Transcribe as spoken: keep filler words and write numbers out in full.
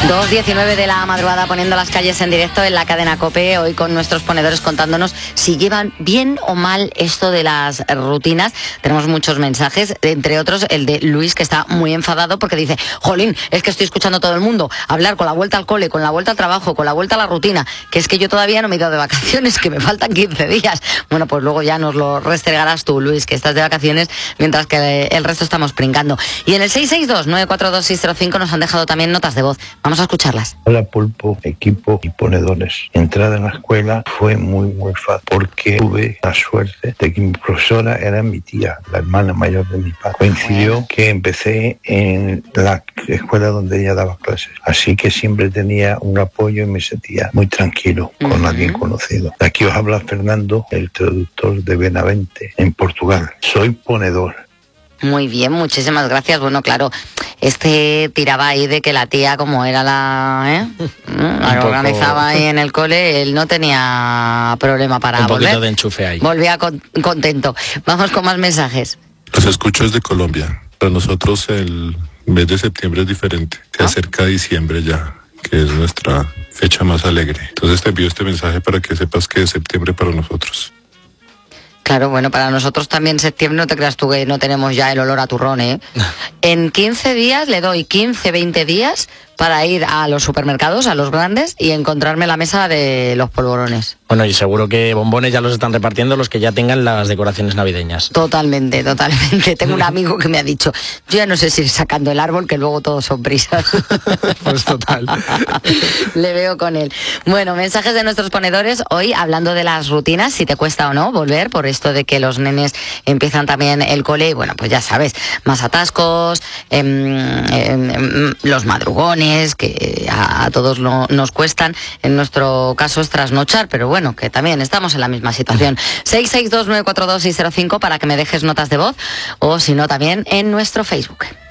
dos diecinueve de la madrugada, poniendo las calles en directo en la cadena COPE, hoy con nuestros ponedores contándonos si llevan bien o mal esto de las rutinas. Tenemos muchos mensajes, entre otros el de Luis, que está muy enfadado porque dice: jolín, es que estoy escuchando a todo el mundo hablar con la vuelta al cole, con la vuelta al trabajo, con la vuelta a la rutina, que es que yo todavía no me he ido de vacaciones, que me faltan quince días. Bueno, pues luego ya nos lo restregarás tú, Luis, que estás de vacaciones, mientras que el resto estamos brincando. Y en el seis seis dos, nueve cuatro dos, seis cero cinco nos han dejado también notas de voz. Vamos a escucharlas. Hola Pulpo, equipo y ponedores. Entrada en la escuela fue muy muy fácil porque tuve la suerte de que mi profesora era mi tía, la hermana mayor de mi padre. Coincidió que empecé en la escuela donde ella daba clases, así que siempre tenía un apoyo y me sentía muy tranquilo con uh-huh. alguien conocido. Aquí os habla Fernando, el traductor de Benavente en Portugal. Soy ponedor. Muy bien, muchísimas gracias. Bueno, claro, este tiraba ahí de que la tía, como era la, ¿eh? la que organizaba ahí en el cole, él no tenía problema para un volver. Un poquito de enchufe ahí. Volvía con, contento. Vamos con más mensajes. Los escucho desde Colombia. Para nosotros el mes de septiembre es diferente. Se acerca diciembre ya, que es nuestra fecha más alegre. Entonces te envío este mensaje para que sepas que es septiembre para nosotros. Claro, bueno, para nosotros también septiembre, no te creas tú que no tenemos ya el olor a turrón, ¿eh? En quince días le doy quince, veinte días para ir a los supermercados, a los grandes, y encontrarme la mesa de los polvorones. Bueno, y seguro que bombones ya los están repartiendo los que ya tengan las decoraciones navideñas. Totalmente, totalmente. Tengo un amigo que me ha dicho: yo ya no sé si ir sacando el árbol, que luego todos son prisas. Pues total. Le veo con él. Bueno, mensajes de nuestros ponedores hoy hablando de las rutinas, si te cuesta o no volver, por esto de que los nenes empiezan también el cole, y bueno, pues ya sabes, más atascos, eh, eh, los madrugones, que a, a todos no, nos cuestan. En nuestro caso es trasnochar, pero bueno, que también estamos en la misma situación. seis seis dos, nueve cuatro dos, seis cero cinco para que me dejes notas de voz, o si no también en nuestro Facebook.